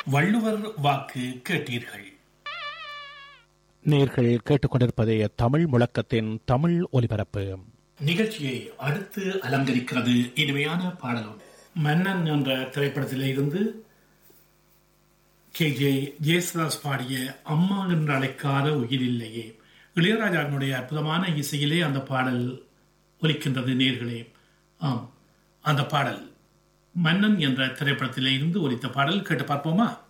வள்ளுவர் வாக்கு கேட்டீர்கள். நேர்கள் கேட்டுக்கொண்டிருப்பதே தமிழ் முழக்கத்தின் தமிழ் ஒலிபரப்பு நிகழ்ச்சியை அடுத்து அலங்கரிக்கிறது இனிமையான பாடலும். மன்னன் என்ற திரைப்படத்திலே இருந்து KJ ஜேசுதாஸ் பாடிய அம்மா என்று அழைக்காத உயிரில்லையே. இளையராஜாவினுடைய அற்புதமான இசையிலே அந்த பாடல் ஒலிக்கின்றது நேர்களே. ஆம், அந்த பாடல் மன்னன் என்ற திரைப்படத்திலே இருந்து ஒலித்த பாடல் கேட்டு பார்ப்போமா?